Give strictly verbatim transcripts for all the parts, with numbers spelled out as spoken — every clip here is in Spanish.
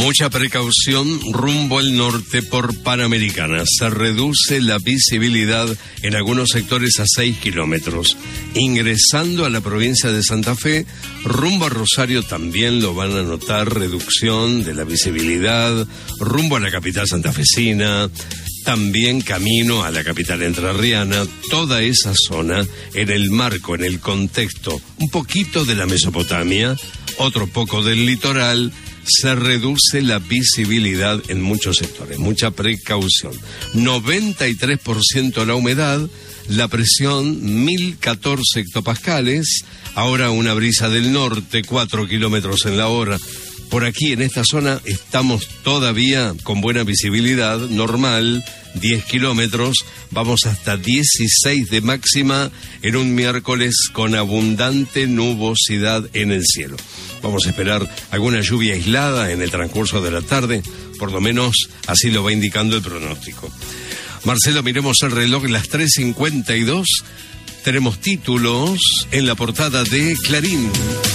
Mucha precaución rumbo al norte por Panamericana. Se reduce la visibilidad en algunos sectores a seis kilómetros. Ingresando a la provincia de Santa Fe, rumbo a Rosario también lo van a notar, reducción de la visibilidad, rumbo a la capital santafesina, también camino a la capital entrerriana, toda esa zona en el marco, en el contexto, un poquito de la Mesopotamia, otro poco del litoral. Se reduce la visibilidad en muchos sectores, mucha precaución. noventa y tres por ciento la humedad, la presión mil catorce hectopascales, ahora una brisa del norte, cuatro kilómetros en la hora. Por aquí, en esta zona, estamos todavía con buena visibilidad, normal, diez kilómetros, vamos hasta dieciséis de máxima en un miércoles con abundante nubosidad en el cielo. Vamos a esperar alguna lluvia aislada en el transcurso de la tarde, por lo menos así lo va indicando el pronóstico. Marcelo, miremos el reloj, las tres cincuenta y dos, tenemos títulos en la portada de Clarín.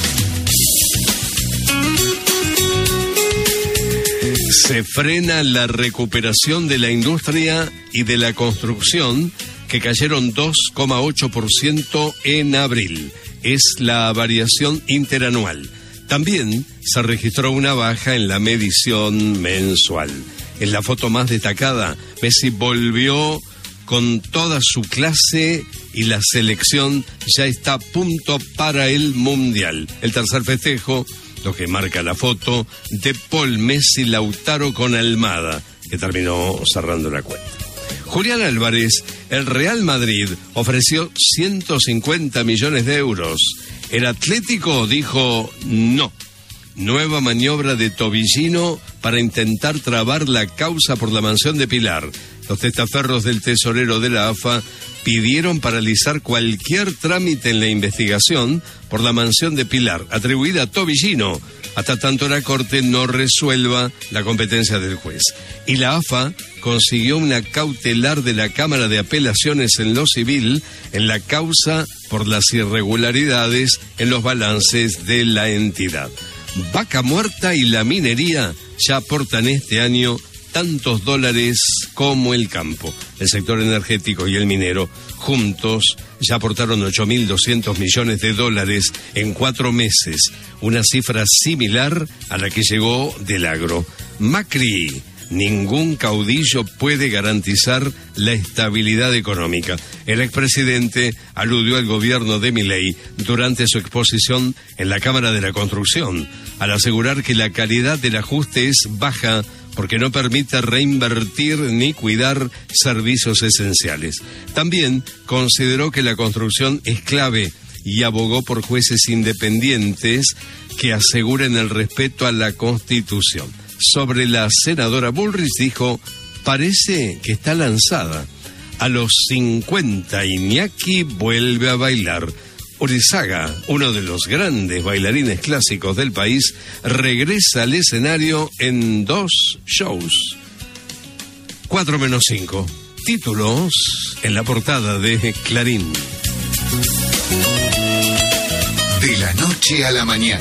Se frena la recuperación de la industria y de la construcción, que cayeron dos coma ocho por ciento en abril. Es la variación interanual. También se registró una baja en la medición mensual. En la foto más destacada, Messi volvió con toda su clase y la selección ya está a punto para el Mundial. El tercer festejo, lo que marca la foto de Paul Messi Lautaro con Almada, que terminó cerrando la cuenta. Julián Álvarez, el Real Madrid ofreció ciento cincuenta millones de euros. El Atlético dijo no. Nueva maniobra de Tobillino para intentar trabar la causa por la mansión de Pilar. Los testaferros del tesorero de la A F A pidieron paralizar cualquier trámite en la investigación por la mansión de Pilar, atribuida a Tobillino, hasta tanto la Corte no resuelva la competencia del juez. Y la A F A consiguió una cautelar de la Cámara de Apelaciones en lo civil en la causa por las irregularidades en los balances de la entidad. Vaca Muerta y la minería ya aportan este año tantos dólares como el campo. El sector energético y el minero juntos ya aportaron ocho mil doscientos millones de dólares en cuatro meses, una cifra similar a la que llegó del agro. Macri: ningún caudillo puede garantizar la estabilidad económica. El expresidente aludió al gobierno de Milei durante su exposición en la Cámara de la Construcción, al asegurar que la calidad del ajuste es baja porque no permite reinvertir ni cuidar servicios esenciales. También consideró que la construcción es clave y abogó por jueces independientes que aseguren el respeto a la Constitución. Sobre la senadora Bullrich dijo: parece que está lanzada. A los cincuenta, Iñaki vuelve a bailar. Urizaga, uno de los grandes bailarines clásicos del país, regresa al escenario en dos shows. Cuatro menos cinco. Títulos en la portada de Clarín. De la noche a la mañana.